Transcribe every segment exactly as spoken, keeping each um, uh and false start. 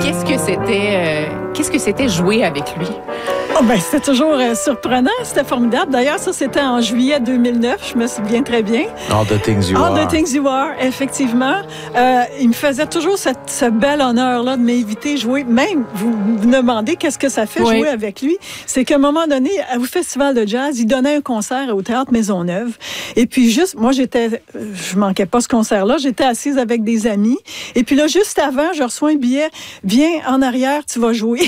qu'est-ce que c'était, euh, qu'est-ce que c'était jouer avec lui? Oh ben, c'était toujours euh, surprenant, c'était formidable. D'ailleurs, ça, c'était en juillet deux mille neuf, je me souviens très bien. All the Things You All Are. All the Things You Are, effectivement. Euh, il me faisait toujours cette, ce bel honneur-là de m'inviter à jouer. Même, vous vous demandez qu'est-ce que ça fait oui. jouer avec lui. C'est qu'à un moment donné, au Festival de jazz, il donnait un concert au Théâtre Maisonneuve. Et puis juste, moi, j'étais, je manquais pas ce concert-là, j'étais assise avec des amis. Et puis là, juste avant, je reçois un billet. Viens en arrière, tu vas jouer.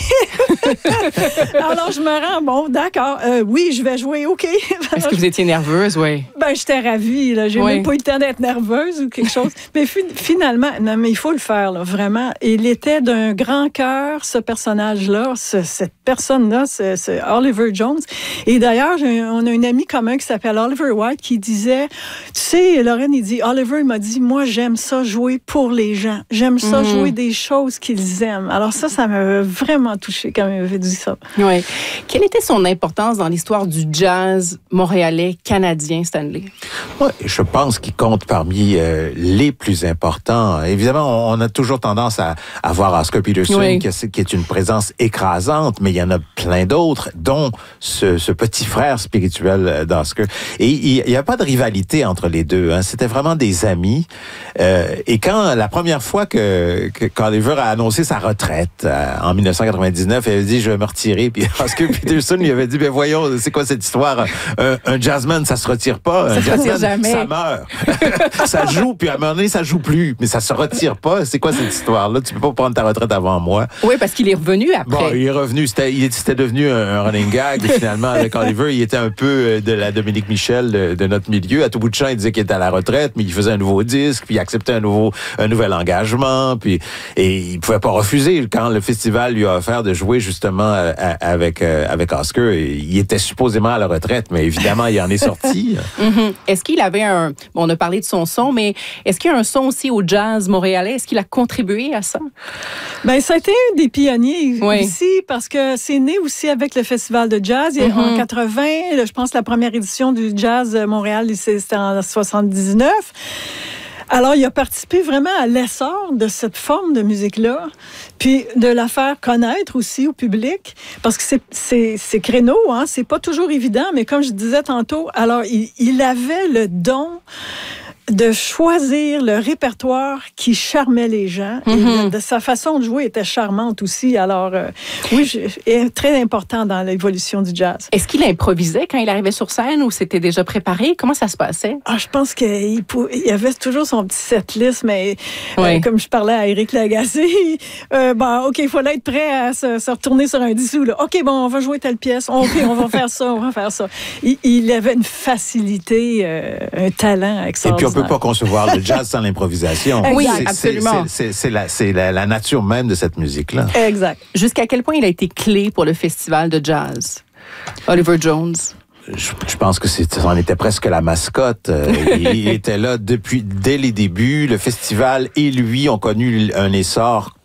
Alors, je me rends, bon, d'accord, euh, oui, je vais jouer, OK. Est-ce que vous étiez nerveuse, oui? Ben, j'étais ravie, là. J'ai oui. même pas eu le temps d'être nerveuse ou quelque chose. Mais fi- finalement, non, mais il faut le faire, là, vraiment. Il était d'un grand cœur, ce personnage-là, ce, cette personne-là, c'est, c'est Oliver Jones. Et d'ailleurs, j'ai, on a un ami commun qui s'appelle Oliver White qui disait, tu sais, Lorraine, il dit, Oliver, il m'a dit, moi, j'aime ça jouer pour les gens. J'aime ça mm-hmm. jouer des choses qu'ils aiment. Alors ça, ça m'a vraiment touchée quand il m'avait dit ça. Oui. Quelle était son importance dans l'histoire du jazz montréalais, canadien, Stanley? Oui, je pense qu'il compte parmi euh, les plus importants. Évidemment, on a toujours tendance à, à voir Oscar Peterson, oui. qui, est, qui est une présence écrasante, mais il y en a plein d'autres, dont ce, ce petit frère spirituel d'Oscar. Et il n'y a pas de rivalité entre les deux. Hein. C'était vraiment des amis. Euh, et quand la première fois que, que qu'Oliver a annoncé sa retraite euh, en dix-neuf cent quatre-vingt-dix-neuf, il avait dit « je vais me retirer ». Puis Oscar Peterson lui avait dit « ben voyons, c'est quoi cette histoire? Un, un jazzman, ça se retire pas. Un ça jazzman, ça meurt. Ça joue, puis à un moment donné, ça joue plus. Mais ça se retire pas. C'est quoi cette histoire-là? Tu peux pas prendre ta retraite avant moi. » Oui, parce qu'il est revenu après. Bon, il est revenu. C'était, il, c'était devenu un, un running gag, finalement, avec Oliver. Il était un peu de la Dominique Michel de, de notre milieu. À tout bout de champ, il disait qu'il était à la retraite, mais il faisait un nouveau disque, puis il acceptait un nouveau, un nouvel engagement, puis, et il pouvait pas refuser. Quand le festival lui a offert de jouer, justement, avec, avec Oscar, il était supposément à la retraite, mais évidemment, il en est sorti. Mm-hmm. Est-ce qu'il avait un... Bon, on a parlé de son son, mais est-ce qu'il y a un son aussi au jazz montréalais? Est-ce qu'il a contribué à ça? Bien, ça a été un des pionniers oui. aussi, parce que c'est né aussi avec le Festival de jazz. Mm-hmm. En quatre-vingts, je pense que la première édition du Jazz Montréal, c'était en soixante-dix-neuf. Alors, il a participé vraiment à l'essor de cette forme de musique-là, puis de la faire connaître aussi au public, parce que c'est, c'est, c'est créneau, hein, c'est pas toujours évident, mais comme je disais tantôt, alors, il, il avait le don de choisir le répertoire qui charmait les gens. Mm-hmm. Et de, de sa façon de jouer était charmante aussi. Alors, euh, oui, je, est très important dans l'évolution du jazz. Est-ce qu'il improvisait quand il arrivait sur scène ou c'était déjà préparé? Comment ça se passait? Ah, je pense qu'il il avait toujours son petit setlist, mais oui. euh, comme je parlais à Éric Lagacé, euh, bon, OK, il fallait être prêt à se, se retourner sur un dissous. Là. OK, bon, on va jouer telle pièce. OK, on va faire ça, on va faire ça. Il, il avait une facilité, euh, un talent extraordinaire. On ne peut pas concevoir le jazz sans l'improvisation. Oui, c'est, absolument. C'est, c'est, c'est, la, c'est la, la nature même de cette musique-là. Exact. Jusqu'à quel point il a été clé pour le festival de jazz, Oliver Jones? Je, je pense que c'est, c'en était presque la mascotte. Euh, il était là depuis dès les débuts. Le festival et lui ont connu un essor